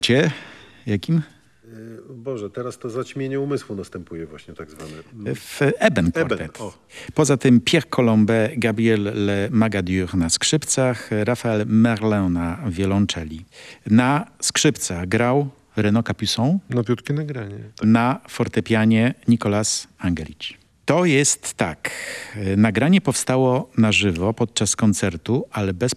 Jakim? Boże, teraz to zaćmienie umysłu następuje właśnie tak zwane. W Eben Quartet. Eben, o. Poza tym Pierre Colombe, Gabriel Le Magadur na skrzypcach, Raphael Merlin na wiolonczeli. Na skrzypcach grał Renaud Capuçon, Nowiutkie nagranie. Tak. na fortepianie Nicolas Angelić. To jest tak. Nagranie powstało na żywo podczas koncertu, ale bez